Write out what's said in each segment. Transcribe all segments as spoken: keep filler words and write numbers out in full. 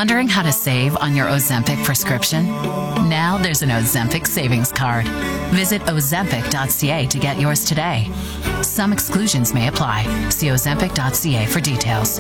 Wondering how to save on your Ozempic prescription? Now there's an Ozempic savings card. Visit ozempic dot c a to get yours today. Some exclusions may apply. See ozempic dot c a for details.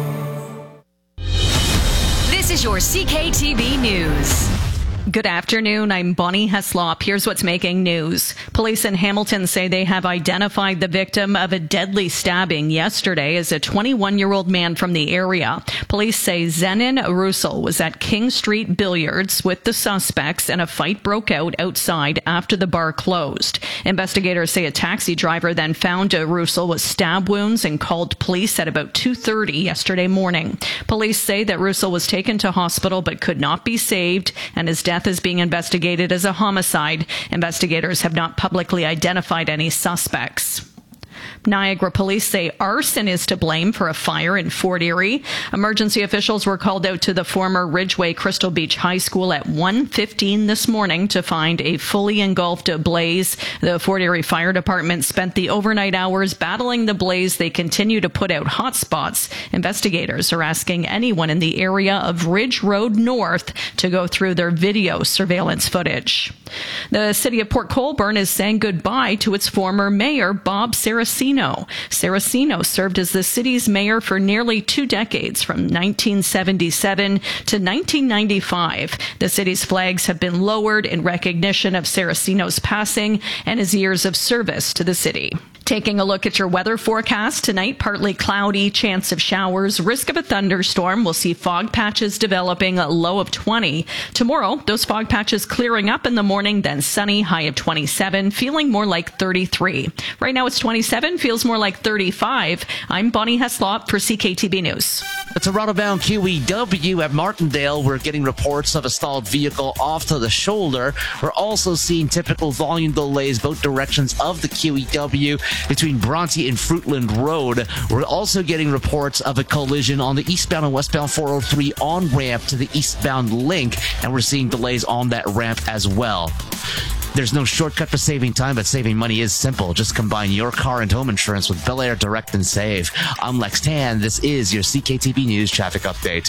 This is your C K T V News. Good afternoon. I'm Bonnie Heslop. Here's what's making news. Police in Hamilton say they have identified the victim of a deadly stabbing yesterday as a twenty-one-year-old man from the area. Police say Zenon Russell was at King Street Billiards with the suspects and a fight broke out outside after the bar closed. Investigators say a taxi driver then found Russell with stab wounds and called police at about two thirty yesterday morning. Police say that Russell was taken to hospital but could not be saved, and his death is being investigated as a homicide. Investigators have not publicly identified any suspects. Niagara police say arson is to blame for a fire in Fort Erie. Emergency officials were called out to the former Ridgeway Crystal Beach High School at one fifteen this morning to find a fully engulfed blaze. The Fort Erie Fire Department spent the overnight hours battling the blaze. They continue to put out hot spots. Investigators are asking anyone in the area of Ridge Road North to go through their video surveillance footage. The city of Port Colborne is saying goodbye to its former mayor, Bob Saraceno. Saraceno served as the city's mayor for nearly two decades, from nineteen seventy-seven to nineteen ninety-five. The city's flags have been lowered in recognition of Saraceno's passing and his years of service to the city. Taking a look at your weather forecast tonight, partly cloudy, chance of showers, risk of a thunderstorm. We'll see fog patches developing, a low of twenty. Tomorrow, those fog patches clearing up in the morning, then sunny, high of twenty-seven, feeling more like thirty-three. Right now it's twenty-seven, feels more like thirty-five. I'm Bonnie Heslop for C K T V News. It's a Toronto-bound Q E W at Martindale. We're getting reports of a stalled vehicle off to the shoulder. We're also seeing typical volume delays both directions of the Q E W between Bronte and Fruitland Road. We're also getting reports of a collision on the eastbound and westbound four oh three on-ramp to the eastbound link, and we're seeing delays on that ramp as well. There's no shortcut for saving time, but saving money is simple. Just combine your car and home insurance with Bel Air Direct and Save. I'm Lex Tan. This is your C K T V News traffic update.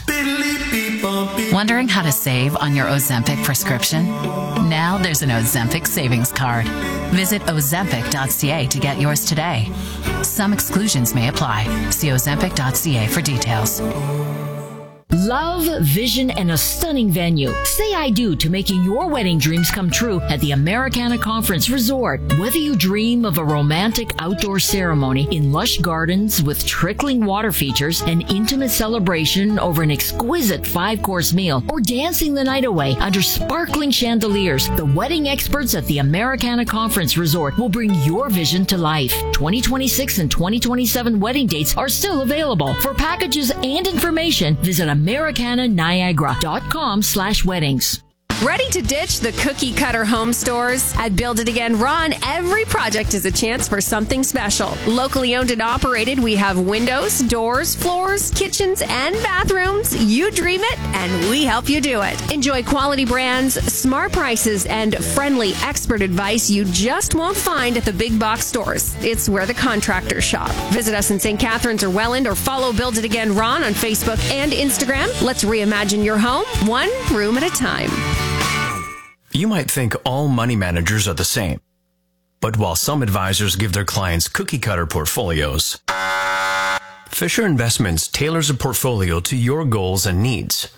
Wondering how to save on your Ozempic prescription? Now there's an Ozempic savings card. Visit ozempic dot c a to get yours today. Some exclusions may apply. See ozempic dot c a for details. Love, vision, and a stunning venue. Say I do to making your wedding dreams come true at the Americana Conference Resort. Whether you dream of a romantic outdoor ceremony in lush gardens with trickling water features, an intimate celebration over an exquisite five-course meal, or dancing the night away under sparkling chandeliers, the wedding experts at the Americana Conference Resort will bring your vision to life. twenty twenty-six and twenty twenty-seven wedding dates are still available. For packages and information, visit americana niagara dot com slash weddings. Ready to ditch the cookie cutter home stores? At Build It Again Ron, every project is a chance for something special. Locally owned and operated, we have windows, doors, floors, kitchens, and bathrooms. You dream it, and we help you do it. Enjoy quality brands, smart prices, and friendly expert advice you just won't find at the big box stores. It's where the contractors shop. Visit us in Saint Catharines or Welland, or follow Build It Again Ron on Facebook and Instagram. Let's reimagine your home, one room at a time. You might think all money managers are the same. But while some advisors give their clients cookie-cutter portfolios, Fisher Investments tailors a portfolio to your goals and needs.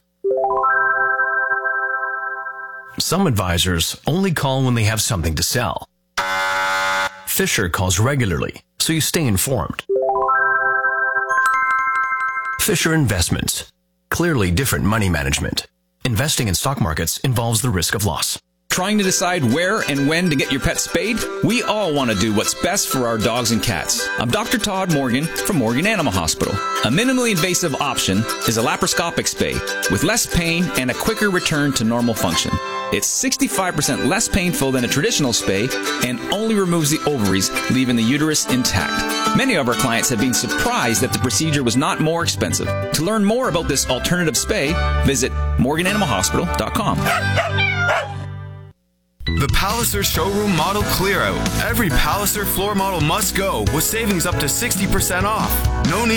Some advisors only call when they have something to sell. Fisher calls regularly, so you stay informed. Fisher Investments. Clearly different money management. Investing in stock markets involves the risk of loss. Trying to decide where and when to get your pet spayed? We all want to do what's best for our dogs and cats. I'm Doctor Todd Morgan from Morgan Animal Hospital. A minimally invasive option is a laparoscopic spay with less pain and a quicker return to normal function. It's sixty-five percent less painful than a traditional spay and only removes the ovaries, leaving the uterus intact. Many of our clients have been surprised that the procedure was not more expensive. To learn more about this alternative spay, visit morgan animal hospital dot com. The Palliser Showroom Model Clear Out. Every Palliser floor model must go with savings up to sixty percent off. No need